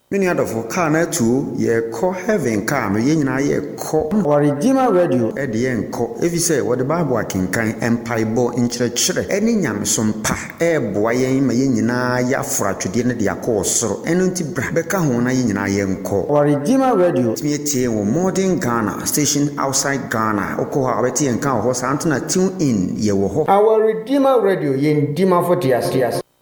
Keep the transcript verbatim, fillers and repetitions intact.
Many other for car na two ye call heaven car no ye nyina ye call our Redeemer Radio e de ye nko efi say what the Bible akenkan empaibo nkyerɛkyerɛ eni nyamesom pa e boa yen ma ye nyina ya afra twede ne de akɔ soro eno nti bra beka ho na ye nyina ye nko our Redeemer Radio timi tie wo modern Ghana station outside Ghana okɔ ha obeti enka ho sa antena tune in ye wo ho our Redeemer Radio ye ndima for tias tias